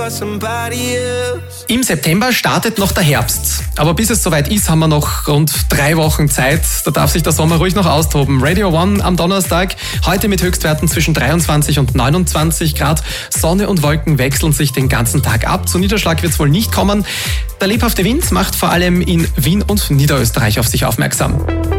Im September startet noch der Herbst. Aber bis es soweit ist, haben wir noch rund 3 Wochen Zeit. Da darf sich der Sommer ruhig noch austoben. Radio One am Donnerstag, heute mit Höchstwerten zwischen 23 und 29 Grad. Sonne und Wolken wechseln sich den ganzen Tag ab. Zu Niederschlag wird es wohl nicht kommen. Der lebhafte Wind macht vor allem in Wien und Niederösterreich auf sich aufmerksam.